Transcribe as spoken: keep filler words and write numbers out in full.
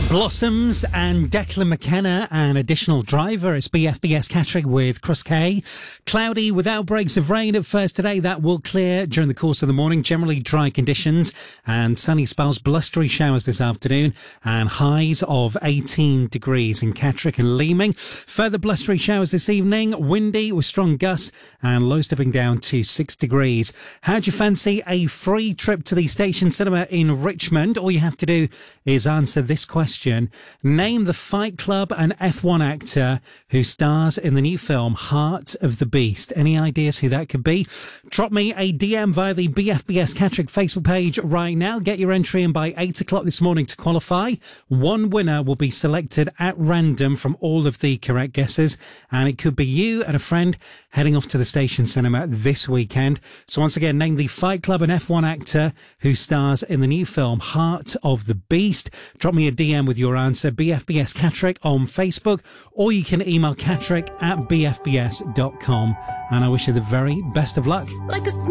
Blossoms and Declan McKenna, an additional driver. It's B F B S Catterick with Chris Kay. Cloudy with outbreaks of rain at first today. That will clear during the course of the morning. Generally dry conditions and sunny spells, blustery showers this afternoon, and highs of eighteen degrees in Catterick and Leeming. Further blustery showers this evening, windy with strong gusts, and lows dipping down to six degrees. How'd you fancy a free trip to the Station Cinema in Richmond? All you have to do is answer this question. Name the Fight Club and F one actor who stars in the new film Heart of the Beast. Any ideas who that could be? Drop me a D M via the B F B S Catterick Facebook page right now. Get your entry in by eight o'clock this morning to qualify. One winner will be selected at random from all of the correct guesses, and it could be you and a friend heading off to the Station Cinema this weekend. So once again, name the Fight Club and F one actor who stars in the new film Heart of the Beast. Drop me a D M with your answer, B F B S Catterick on Facebook, or you can email catterick at b f b s dot com. And I wish you the very best of luck. Like a